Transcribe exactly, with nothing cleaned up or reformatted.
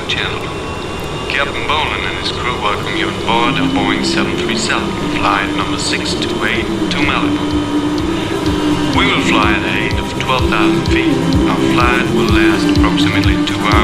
Channel. Captain Bolan and his crew welcome you on board a Boeing seven thirty-seven, flight number six two eight to Malibu. We will fly at a height of twelve thousand feet. Our flight will last approximately two hours.